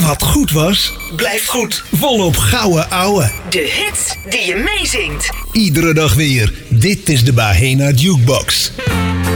Wat goed was, blijft goed. Volop gouden ouwe. De hits die je meezingt. Iedere dag weer. Dit is de Bahena Jukebox.